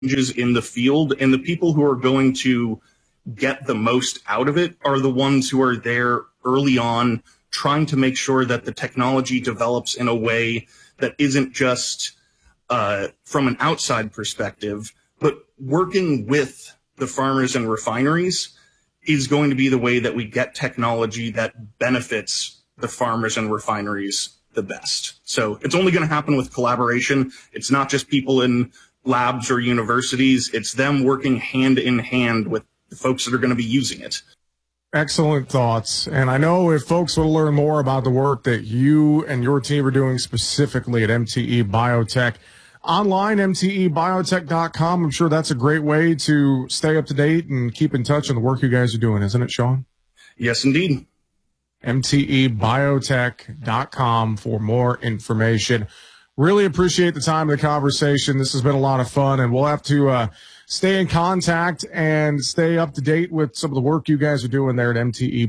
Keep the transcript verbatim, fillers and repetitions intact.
changes in the field, and the people who are going to get the most out of it are the ones who are there early on, trying to make sure that the technology develops in a way that isn't just uh, from an outside perspective, but working with the farmers and refineries is going to be the way that we get technology that benefits the farmers and refineries the best. So it's only going to happen with collaboration. It's not just people in labs or universities. It's them working hand in hand with the folks that are going to be using it. Excellent thoughts. And I know if folks want to learn more about the work that you and your team are doing specifically at M T E Biotech, online, M T E biotech dot com. I'm sure that's a great way to stay up to date and keep in touch on the work you guys are doing, isn't it, Sean? Yes, indeed. M T E biotech dot com for more information. Really appreciate the time of the conversation. This has been a lot of fun, and we'll have to uh, stay in contact and stay up to date with some of the work you guys are doing there at M T E